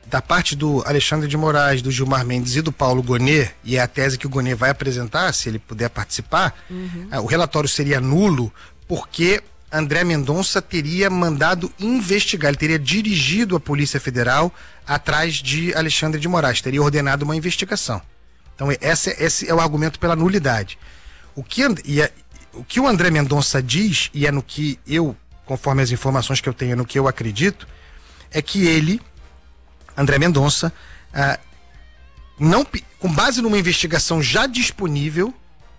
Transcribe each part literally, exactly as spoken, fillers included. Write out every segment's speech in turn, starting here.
da parte do Alexandre de Moraes, do Gilmar Mendes e do Paulo Gonet, e é a tese que o Gonet vai apresentar, se ele puder participar, uhum. o relatório seria nulo porque André Mendonça teria mandado investigar, ele teria dirigido a Polícia Federal atrás de Alexandre de Moraes, teria ordenado uma investigação. Então esse, esse é o argumento pela nulidade. O que, e é, o que o André Mendonça diz, e é no que eu, conforme as informações que eu tenho, é no que eu acredito, é que ele, André Mendonça, ah, não, com base numa investigação já disponível,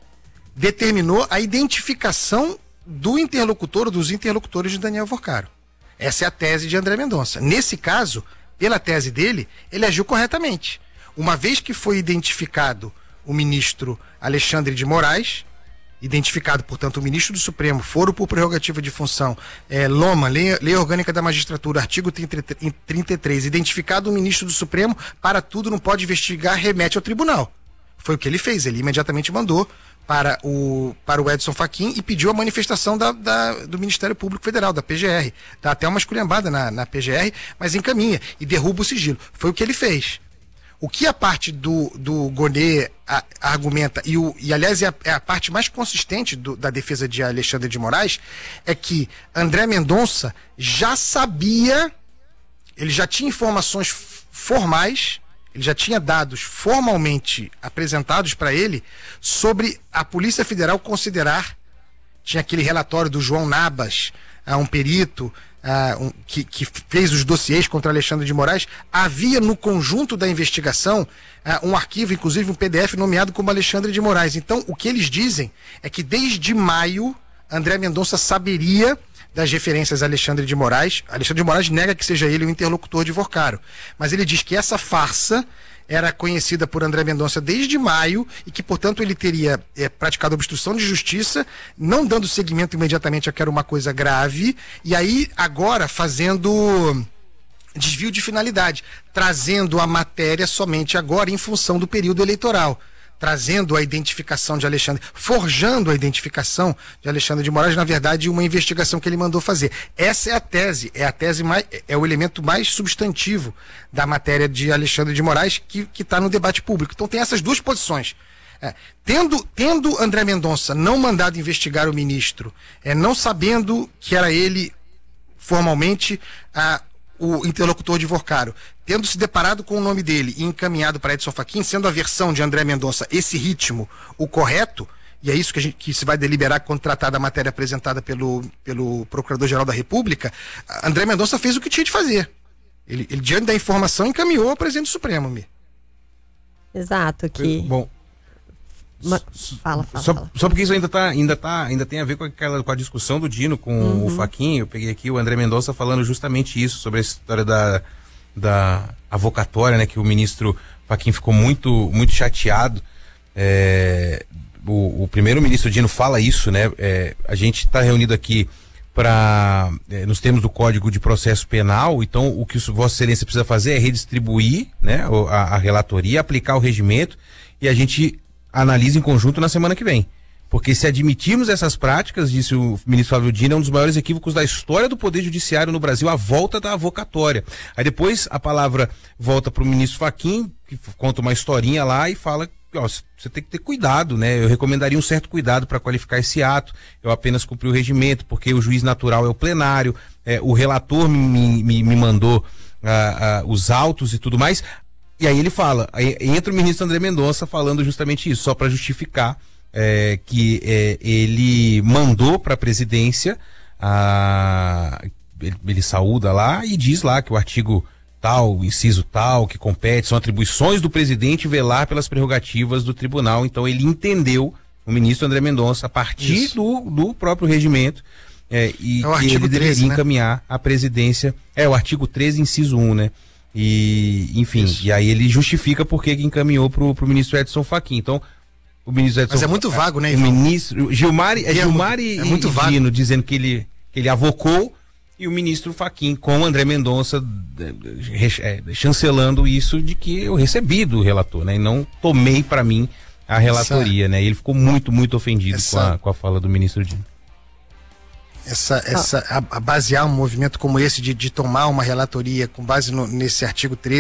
determinou a identificação do interlocutor ou dos interlocutores de Daniel Vorcaro. Essa é a tese de André Mendonça. Nesse caso, pela tese dele, ele agiu corretamente. Uma vez que foi identificado o ministro Alexandre de Moraes, identificado, portanto, o ministro do Supremo, foro por prerrogativa de função, é, Loma, lei, lei Orgânica da Magistratura, artigo trinta e três, identificado o ministro do Supremo, para tudo, não pode investigar, remete ao tribunal. Foi o que ele fez, ele imediatamente mandou para o, para o Edson Fachin e pediu a manifestação da, da, do Ministério Público Federal, da P G R. Dá até uma esculhambada na, na P G R, mas encaminha e derruba o sigilo. Foi o que ele fez. O que a parte do, do Gonet a, argumenta, e, o, e aliás é a, é a parte mais consistente do, da defesa de Alexandre de Moraes, é que André Mendonça já sabia, ele já tinha informações formais, ele já tinha dados formalmente apresentados para ele sobre a Polícia Federal considerar, tinha aquele relatório do João Nabas, uh, um perito uh, um, que, que fez os dossiês contra Alexandre de Moraes, havia no conjunto da investigação uh, um arquivo, inclusive um P D F nomeado como Alexandre de Moraes. Então, o que eles dizem é que desde maio, André Mendonça saberia das referências a Alexandre de Moraes. Alexandre de Moraes nega que seja ele o interlocutor de Vorcaro, mas ele diz que essa farsa era conhecida por André Mendonça desde maio e que, portanto, ele teria é, praticado obstrução de justiça, não dando seguimento imediatamente a que era uma coisa grave, e aí agora fazendo desvio de finalidade, trazendo a matéria somente agora em função do período eleitoral, trazendo a identificação de Alexandre, forjando a identificação de Alexandre de Moraes, na verdade, uma investigação que ele mandou fazer. Essa é a tese, é a tese mais, é o elemento mais substantivo da matéria de Alexandre de Moraes que está no debate público. Então tem essas duas posições. É, tendo, tendo André Mendonça não mandado investigar o ministro, é, não sabendo que era ele formalmente a o interlocutor de Vorcaro, tendo se deparado com o nome dele e encaminhado para Edson Fachin, sendo a versão de André Mendonça esse ritmo o correto, e é isso que, a gente, que se vai deliberar quando tratar da matéria apresentada pelo, pelo Procurador-Geral da República, André Mendonça fez o que tinha de fazer. Ele, ele diante da informação, encaminhou ao presidente do Supremo. Me. Exato, que... Bom, Uma... Fala, fala, só, fala. só porque isso ainda tá, ainda tá, ainda tem a ver com aquela, com a discussão do Dino com uhum. o Fachin. Eu peguei aqui o André Mendonça falando justamente isso, sobre a história da, da avocatória, né, que o ministro Fachin ficou muito, muito chateado. É, o, o primeiro-ministro Dino fala isso, né? É, a gente está reunido aqui para, é, nos termos do Código de Processo Penal, então o que o Vossa Excelência precisa fazer é redistribuir, né, a, a relatoria, aplicar o regimento, e a gente analisa em conjunto na semana que vem. Porque se admitirmos essas práticas, disse o ministro Flávio Dino, é um dos maiores equívocos da história do Poder Judiciário no Brasil, a volta da avocatória. Aí depois a palavra volta para o ministro Fachin, que conta uma historinha lá e fala, ó, você tem que ter cuidado, né? Eu recomendaria um certo cuidado para qualificar esse ato. Eu apenas cumpri o regimento, porque o juiz natural é o plenário, é, o relator me, me, me mandou ah, ah, os autos e tudo mais. E aí ele fala, aí entra o ministro André Mendonça falando justamente isso, só para justificar é, que é, ele mandou para a presidência, a, ele, ele saúda lá e diz lá que o artigo tal, inciso tal, que compete, são atribuições do presidente velar pelas prerrogativas do tribunal. Então ele entendeu, o ministro André Mendonça, a partir do, do próprio regimento, é, e é que ele deveria treze, né? encaminhar a presidência, é o artigo treze, inciso um, né? E, enfim, Isso. e aí ele justifica por que encaminhou pro, pro ministro Edson Fachin. Então, o ministro Edson Mas é muito vago, né, o Ivan? ministro Gilmar, é, Gilmar é, e, é muito e vago. Dino dizendo que ele, que ele avocou, e o ministro Fachin com André Mendonça é, chancelando isso de que eu recebi do relator, né? E não tomei para mim a relatoria, essa, né? E ele ficou muito, muito ofendido essa, com, a, com a fala do ministro Dino. Essa, essa, a, a basear um movimento como esse de, de tomar uma relatoria com base no, nesse artigo treze